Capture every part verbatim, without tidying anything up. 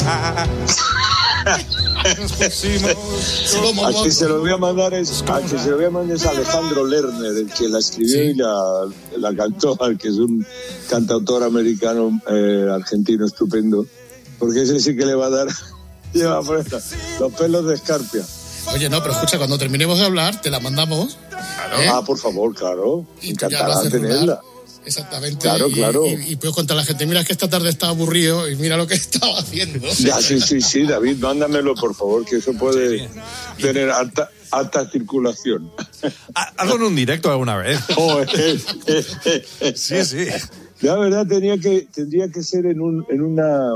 Nos pusimos como a quien se lo voy a mandar es a quien se lo voy a mandar es Alejandro Lerner, el que la escribió sí. y la, la cantó, al que es un cantautor americano eh, argentino estupendo, porque ese sí que le va a dar lleva por esta, los pelos de escarpia. Oye, no, pero escucha, cuando terminemos de hablar, te la mandamos. Claro. ¿Eh? Ah, por favor, claro. Y encantada de tenerla. Exactamente. Claro, y, claro. Y, y puedo contar a la gente, mira que esta tarde estaba aburrido y mira lo que estaba haciendo. Ya, sí, sí, sí, David, mándamelo, por favor, que eso puede sí, tener alta, alta circulación. Hazlo en un directo alguna vez. Oh, eh, eh, eh, sí, sí. La verdad tenía que, tendría que ser en un, en una,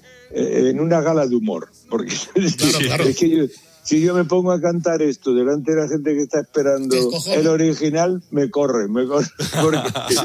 en una gala de humor, porque claro, claro. es que yo, si yo me pongo a cantar esto delante de la gente que está esperando el original, me corre, me corre. Porque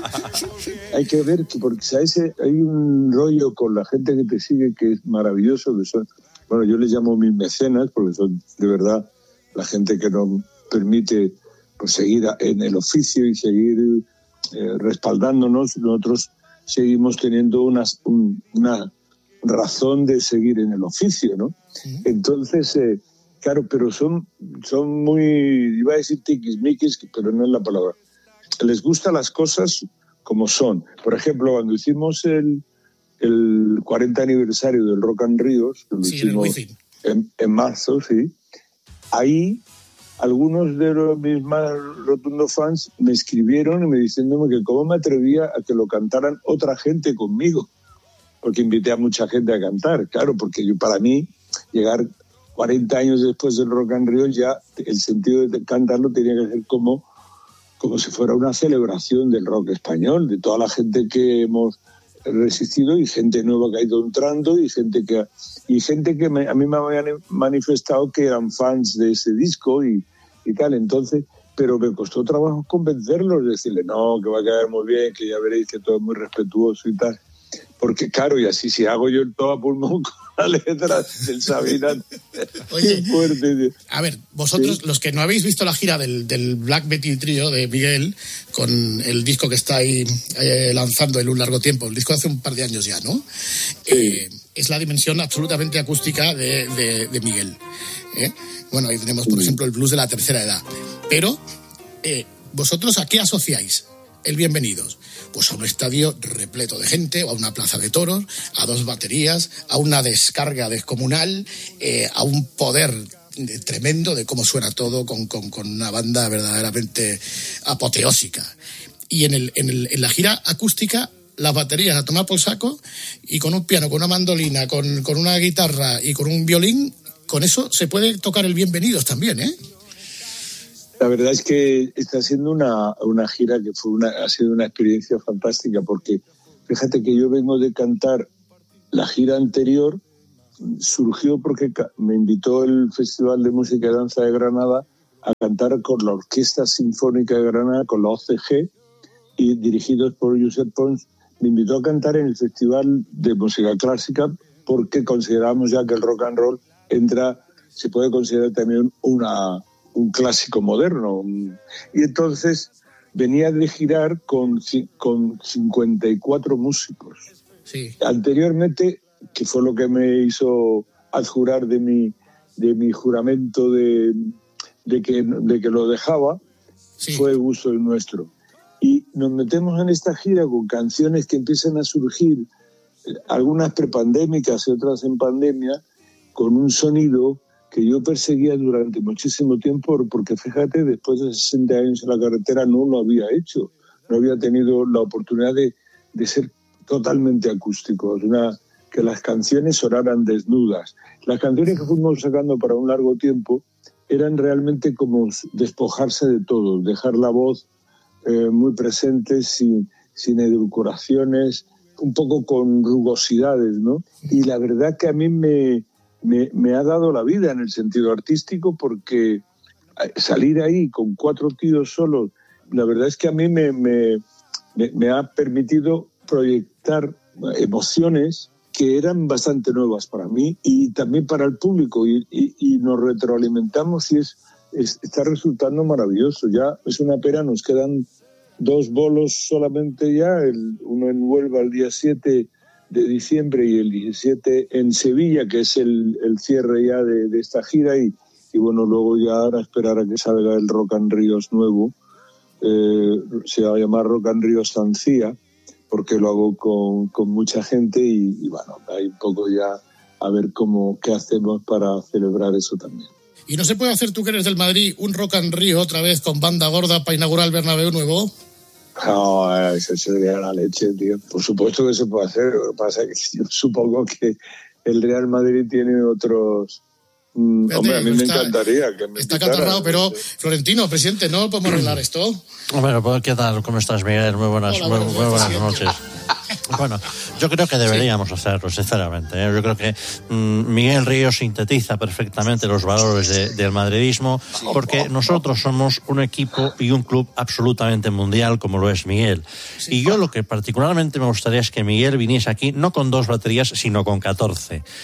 hay que ver que, porque ¿sabes? Hay un rollo con la gente que te sigue que es maravilloso, que son, bueno, yo les llamo mis mecenas, porque son de verdad la gente que nos permite pues, seguir en el oficio y seguir eh, respaldándonos. Nosotros seguimos teniendo una, un, una razón de seguir en el oficio, ¿no? Sí. Entonces... Eh, Claro, pero son, son muy, iba a decir tiquismiquis, pero no es la palabra. Les gustan las cosas como son. Por ejemplo, cuando hicimos el, el cuarenta aniversario del Rock and Ríos, que lo sí, hicimos en, en marzo, sí, ahí algunos de los, mis más rotundos fans me escribieron y me diciéndome que cómo me atrevía a que lo cantaran otra gente conmigo, porque invité a mucha gente a cantar, claro, porque yo, para mí llegar cuarenta años después del Rock and Rio, ya el sentido de cantarlo tenía que ser como, como si fuera una celebración del rock español, de toda la gente que hemos resistido y gente nueva que ha ido entrando y gente que, y gente que me, a mí me habían manifestado que eran fans de ese disco y, y tal. Entonces, pero me costó trabajo convencerlos, decirle, no, que va a quedar muy bien, que ya veréis que todo es muy respetuoso y tal. Porque claro, y así si hago yo el todo a pulmón con la letra del Sabina. Oye, fuerte. A ver, vosotros, ¿sí? Los que no habéis visto la gira del, del Black Betty Trio de Miguel, con el disco que está ahí eh, lanzando en un largo tiempo, el disco de hace un par de años ya, ¿no? Sí. Eh, es la dimensión absolutamente acústica de, de, de Miguel. ¿eh? Bueno, ahí tenemos, por sí. ejemplo, el blues de la tercera edad. Pero, eh, ¿vosotros a qué asociáis el Bienvenidos? Pues a un estadio repleto de gente, o a una plaza de toros, a dos baterías, a una descarga descomunal, eh, a un poder tremendo de cómo suena todo con, con, con una banda verdaderamente apoteósica. Y en, el, en, el, en la gira acústica, las baterías a tomar por saco, y con un piano, con una mandolina, con, con una guitarra y con un violín, con eso se puede tocar el Bienvenidos también, ¿eh? La verdad es que está siendo una, una gira que fue una, ha sido una experiencia fantástica, porque fíjate que yo vengo de cantar la gira anterior, surgió porque me invitó el Festival de Música y Danza de Granada a cantar con la Orquesta Sinfónica de Granada, con la O C G, y dirigidos por Josep Pons, me invitó a cantar en el Festival de Música Clásica, porque consideramos ya que el rock and roll entra, se puede considerar también una... un clásico moderno. Y entonces venía de girar con, con cincuenta y cuatro músicos. Sí. Anteriormente, que fue lo que me hizo adjurar de mi, de mi juramento de, de, que, de que lo dejaba, sí. Fue gusto nuestro. Y nos metemos en esta gira con canciones que empiezan a surgir, algunas prepandémicas y otras en pandemia, con un sonido que yo perseguía durante muchísimo tiempo, porque fíjate, después de sesenta años en la carretera no lo había hecho, no había tenido la oportunidad de, de ser totalmente acústicos, una, que las canciones sonaran desnudas. Las canciones que fuimos sacando para un largo tiempo eran realmente como despojarse de todo, dejar la voz eh, muy presente, sin, sin edulcoraciones, un poco con rugosidades, ¿no? Y la verdad que a mí me... Me, me ha dado la vida en el sentido artístico, porque salir ahí con cuatro tíos solos, la verdad es que a mí me, me, me, me ha permitido proyectar emociones que eran bastante nuevas para mí y también para el público, y, y, y nos retroalimentamos y es, es, está resultando maravilloso. Ya es una pena, nos quedan dos bolos solamente ya, el, uno en Huelva el día siete de diciembre y el diecisiete en Sevilla, que es el, el cierre ya de, de esta gira, y, y bueno, luego ya ahora esperar a que salga el Rock and Ríos nuevo, eh, se va a llamar Rock and Ríos Sancía, porque lo hago con, con mucha gente y, y bueno, hay un poco ya a ver cómo, qué hacemos para celebrar eso también. ¿Y no se puede hacer, tú que eres del Madrid, un Rock and Río otra vez con banda gorda para inaugurar el Bernabéu nuevo? No, eso sería la leche, tío. Por supuesto que se puede hacer. Lo que pasa es que yo supongo que el Real Madrid tiene otros... Mm, Fíjate, hombre, a mí me está, encantaría que me Está invitaran. catarrado, pero Florentino, presidente, ¿no podemos arreglar esto? Bueno, pues, ¿qué tal? ¿Cómo estás, Miguel? Muy buenas, Hola, muy, buenas muy buenas noches. noches. Bueno, yo creo que deberíamos sí. hacerlo, sinceramente. ¿eh? Yo creo que mmm, Miguel Ríos sintetiza perfectamente los valores de, del madridismo, porque nosotros somos un equipo y un club absolutamente mundial, como lo es Miguel. Sí. Y yo lo que particularmente me gustaría es que Miguel viniese aquí, no con dos baterías, sino con catorce. ¿eh?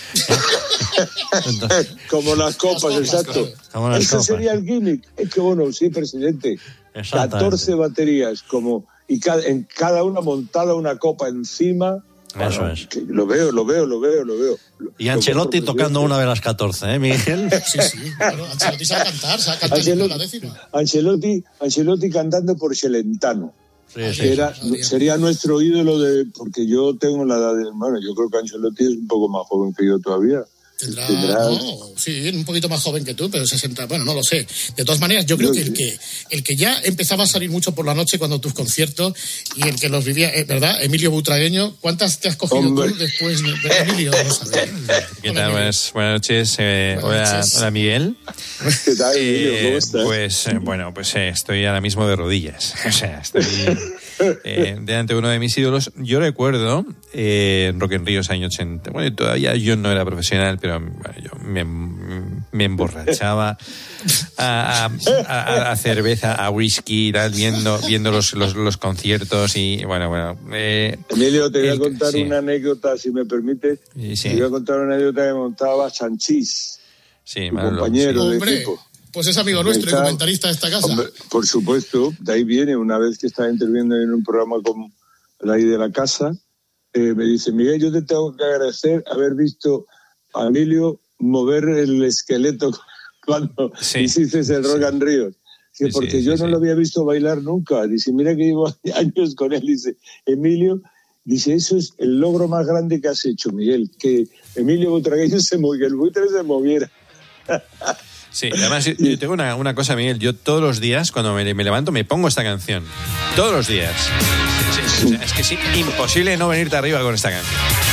Entonces, como las copas, las copas exacto. Como las Ese copas. Sería el gimmick. Es que bueno, sí, presidente. catorce baterías, como... y cada, en cada una montada una copa encima. Eso bueno, es. Lo veo, lo veo, lo veo, lo veo. Y Ancelotti tocando una de las catorce, ¿eh, Miguel? Sí, sí. Claro, Ancelotti sabe cantar, sabe cantar Ancelotti, la décima. Ancelotti, Ancelotti cantando por Celentano. Sí, sí, era, sí. Sería nuestro ídolo de... Porque yo tengo la edad de... Bueno, yo creo que Ancelotti es un poco más joven que yo todavía. Tendrá, Tendrá... No, sí, un poquito más joven que tú, pero sesenta, bueno, no lo sé. De todas maneras, yo creo que el que el que ya empezaba a salir mucho por la noche cuando tus conciertos y el que los vivía, ¿verdad? Emilio Butragueño, ¿cuántas te has cogido Hombre. tú después de Emilio? Vamos a ver. ¿Qué tal? Buenas, buenas noches. Eh, buenas hola, noches. hola, Miguel. ¿Qué tal, Emilio? ¿Cómo estás? Eh, pues, eh, bueno, pues eh, estoy ahora mismo de rodillas. O sea, estoy... Eh, delante de uno de mis ídolos. Yo recuerdo eh, en Rock en Ríos año ochenta, bueno, todavía yo no era profesional, pero bueno, yo me, me emborrachaba a, a, a, a cerveza, a whisky, tal, viendo, viendo los, los, los conciertos y bueno, bueno. Eh, Emilio, te voy el, a contar sí. una anécdota, si me permites. Sí, sí. Te voy a contar una anécdota que montaba Sanchís, sí, tu Manolo, compañero sí. de Hombre. equipo. Pues es amigo nuestro y comentarista de esta casa. Hombre, por supuesto, de ahí viene, una vez que estaba interviniendo en un programa con la I de la casa, eh, me dice, Miguel, yo te tengo que agradecer haber visto a Emilio mover el esqueleto cuando sí. hiciste el Rock and Ríos. Sí, porque sí, yo sí, no sí. lo había visto bailar nunca. Dice, mira que llevo años con él. Dice, Emilio, dice, eso es el logro más grande que has hecho, Miguel, que Emilio Butragueño se moviera, que el buitre se moviera. Sí, además yo tengo una, una cosa, Miguel, yo todos los días cuando me, me levanto me pongo esta canción, todos los días. Sí, sí, sí, es que es imposible no venirte arriba con esta canción.